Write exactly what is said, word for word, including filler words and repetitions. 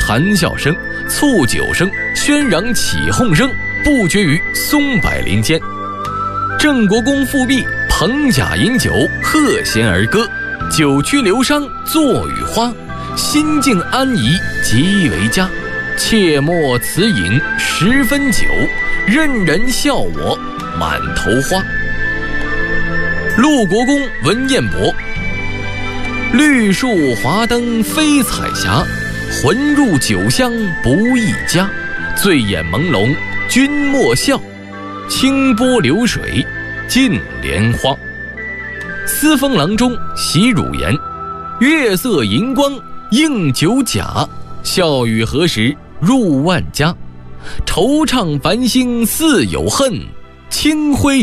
谈笑声、促酒声、喧嚷起哄声不绝于松柏林间。郑国公复辟，彭甲饮酒，和弦而歌，九曲流觞，作与花，心境安怡，极为佳。切莫此饮十分酒，任人笑我满头花。陆国公闻彦博，绿树华灯飞彩霞，魂入酒香不一家。醉眼朦胧君莫笑，清波流水尽莲花。司封郎中席汝言，月色银光映酒甲，笑语何时入万家。惆怅繁星似有恨，清辉